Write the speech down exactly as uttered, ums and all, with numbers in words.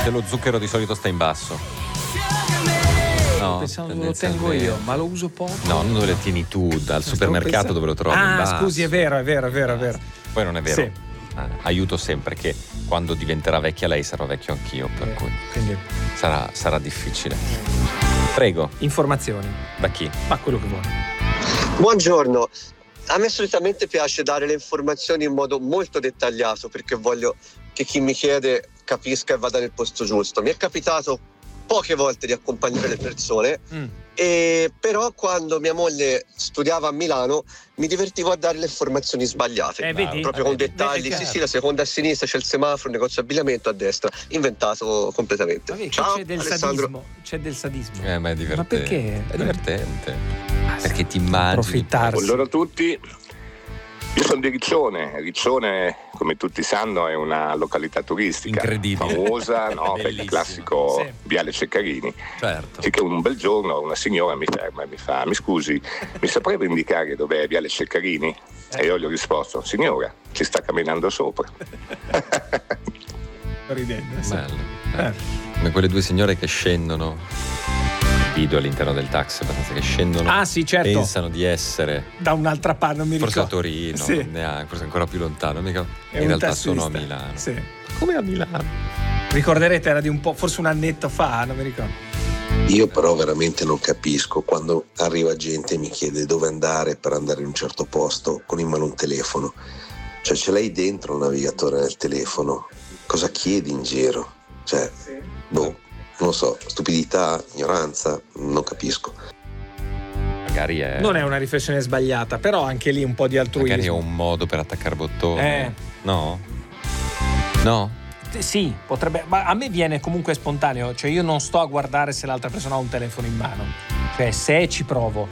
Che lo zucchero di solito sta in basso. No, pensavo lo tengo io, ma lo uso poco. No, non dove le tieni tu, dal supermercato pensando... dove lo trovi. Ah, in basso. scusi, è vero, è vero, è vero, è vero. Poi non è vero. Sì. Ah, aiuto sempre che quando diventerà vecchia lei sarò vecchio anch'io, per eh, cui quindi... sarà, sarà difficile. Prego. Informazioni. Da chi? Ma quello che vuole. Buongiorno. A me solitamente piace dare le informazioni in modo molto dettagliato perché voglio che chi mi chiede capisca e vada nel posto giusto. Mi è capitato poche volte di accompagnare le persone, mm. e però quando mia moglie studiava a Milano mi divertivo a dare le informazioni sbagliate, eh, vedi? proprio eh, con vedi? dettagli. Beh, sì sì, la seconda a sinistra c'è il semaforo, il negozio abbigliamento a destra, inventato completamente. Vabbè, Ciao, c'è del Alessandro. sadismo, c'è del sadismo. Eh, ma è divertente. Ma perché? È divertente. Ah, perché ti immagini. Approfittarsi. Buongiorno a tutti. Io sono di Riccione. Riccione, come tutti sanno, è una località turistica incredibile, famosa, no? Per il classico sì. Viale Ceccarini. Certo. Finché un bel giorno una signora mi ferma e mi fa: mi scusi, mi saprebbe indicare dov'è Viale Ceccarini? Eh. E io gli ho risposto: signora, ci sta camminando sopra. Ridendo. Bello. Eh. Come quelle due signore che scendono. Video all'interno del taxi abbastanza che scendono, ah sì certo, pensano di essere da un'altra parte, non mi forse ricordo, a Torino, sì. neanche, forse ancora più lontano, mica, in un realtà tassista. sono a Milano. Sì. Come a Milano? Ricorderete, era di un po', forse un annetto fa, non mi ricordo. Io però veramente non capisco quando arriva gente e mi chiede dove andare per andare in un certo posto con in mano un telefono, cioè ce l'hai dentro il navigatore nel telefono, cosa chiedi in giro? Cioè, boh. Non so, stupidità, ignoranza, non capisco. Magari è... Non è una riflessione sbagliata, però anche lì un po' di altruismo. Magari è un modo per attaccare bottoni. Eh. No? No? Sì, potrebbe, ma a me viene comunque spontaneo, cioè io non sto a guardare se l'altra persona ha un telefono in mano, cioè se ci provo.